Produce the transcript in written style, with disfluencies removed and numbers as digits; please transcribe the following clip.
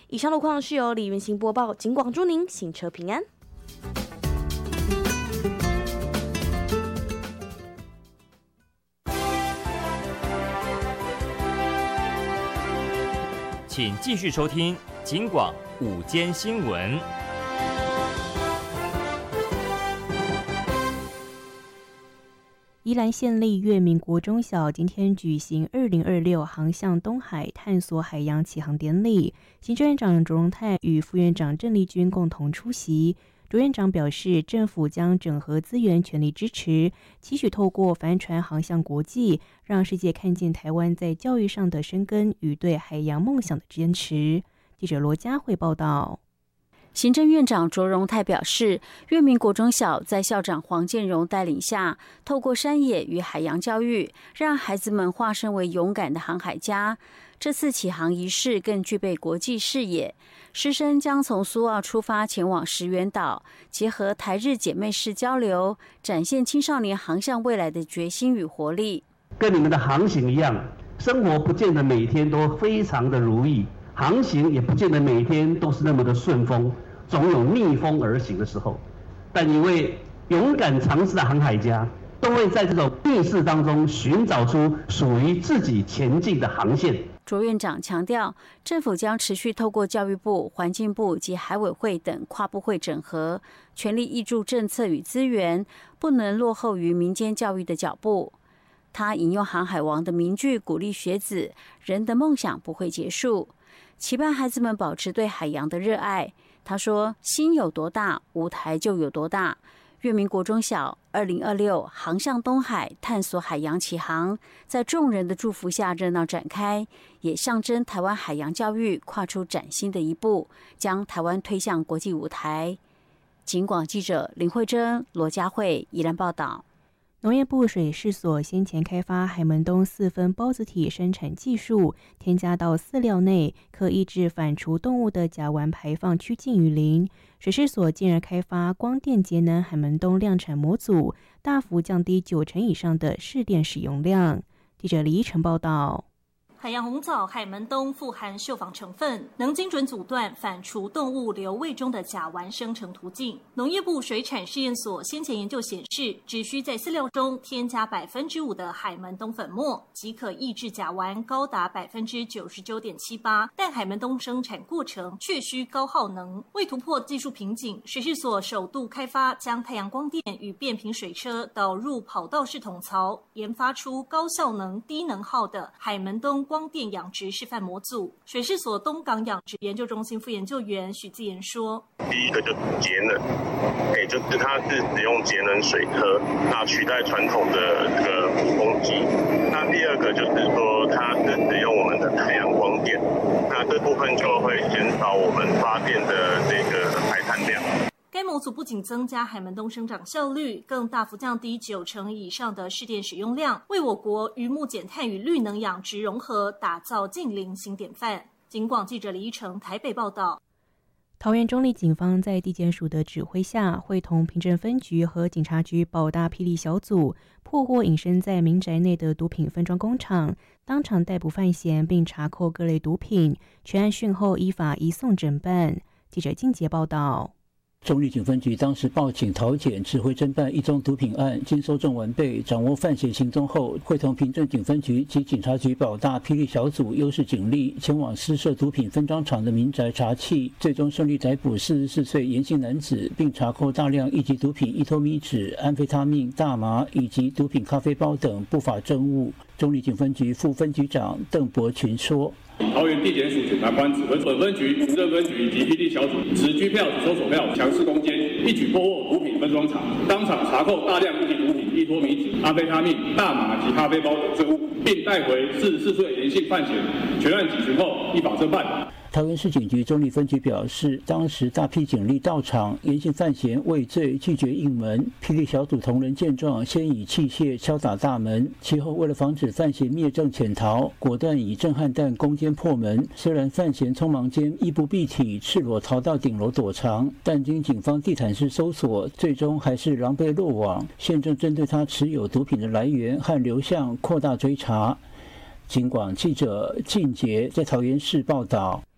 以上路况是由李云行播报，警广祝您行车平安。 请继续收听警广午间新闻。 宜兰县立月明国中小今天举行2026航向东海探索海洋启航典礼，行政院长卓荣泰与副院长郑丽君共同出席。卓院长表示，政府将整合资源，全力支持，期许透过帆船航向国际，让世界看见台湾在教育上的深耕与对海洋梦想的坚持。记者罗佳慧报道。 行政院长卓荣泰表示，月明国中小在校长黄建荣带领下，透过山野与海洋教育，让孩子们化身为勇敢的航海家。这次启航仪式更具备国际视野，师生将从苏澳出发前往石垣岛，结合台日姐妹市交流，展现青少年航向未来的决心与活力。 跟你们的航行一样，生活不见得每天都非常的如意，航行也不见得每天都是那么的顺风，总有逆风而行的时候。但一位勇敢尝试的航海家，都会在这种逆势当中寻找出属于自己前进的航线。 卓院长强调，政府将持续透过教育部、环境部及海委会等跨部会整合，全力挹注政策与资源，不能落后于民间教育的脚步。他引用航海王的名句，鼓励学子：人的梦想不会结束，期盼孩子们保持对海洋的热爱。他说：心有多大，舞台就有多大。月明国中小2026航向东海探索海洋启航，在众人的祝福下热闹展开，也象征台湾海洋教育跨出崭新的一步，将台湾推向国际舞台。警广记者林慧珍、罗佳慧宜兰报道。 农业部水试所先前开发海门冬4分孢子体生产技术，添加到饲料内，可抑制反刍动物的甲烷排放趋近于零。水试所进而开发光电节能海门冬量产模组，大幅降低90%以上的市电使用量。记者李依晨报道。 海洋红藻海门冬富含溴仿成分，能精准阻断反刍动物瘤胃中的甲烷生成途径。农业部水产试验所先前研究显示，只需在饲料中添加5%的海门冬粉末，即可抑制甲烷高达99.78%。但海门冬生产过程却需高耗能，为突破技术瓶颈，水试所首度开发将太阳光电与变频水车导入跑道式桶槽，研发出高效能、低能耗的海门冬光电养殖示范模组。水试所东港养殖研究中心副研究员许自言说： 第一个就是节能，就是它是使用节能水车，那取代传统的这个捕风机。那第二个就是说，它是使用我们的太阳光电，那这部分就会减少我们发电的这个排碳量。 该模组不仅增加海门冬生长效率，更大幅降低90%以上的市电使用量，为我国渔牧减碳与绿能养殖融合打造近零新典范。警广记者李依成台北报道。 桃园中坜警方在地检署的指挥下，会同平镇分局和警察局保大霹雳小组，破获隐身在民宅内的毒品分装工厂，当场逮捕犯嫌，并查扣各类毒品，全案讯后依法移送侦办。记者金杰报道。 中坜警分局当时报警桃检，指挥侦办一宗毒品案，经搜证完备，掌握犯嫌行踪后，会同平镇警分局及警察局保大霹雳小组优势警力，前往私设毒品分装厂的民宅查缉，最终顺利逮捕44岁严姓男子，并查扣大量一级毒品依托米酯、安非他命、大麻以及毒品咖啡包等不法证物。中坜警分局副分局长邓伯群说： 桃园地检署检察官指挥本分局、平镇分局以及霹雳小组持拘票、收手票，强势攻坚，一举破获毒品分装厂，当场查扣大量一级毒品依托米酯、安非他命、大麻及咖啡包等证物，并带回44岁严姓犯嫌，全案缉寻后依法侦办。 桃园市警局中坜分局表示，当时大批警力到场，严姓犯嫌畏罪拒绝应门。霹雳小组同仁见状，先以器械敲打大门，其后为了防止犯嫌灭证潜逃，果断以震撼弹攻坚破门。虽然犯嫌匆忙间衣不蔽体，赤裸逃到顶楼躲藏，但经警方地毯式搜索，最终还是狼狈落网。现正针对他持有毒品的来源和流向扩大追查。警广记者靳杰在桃园市报道。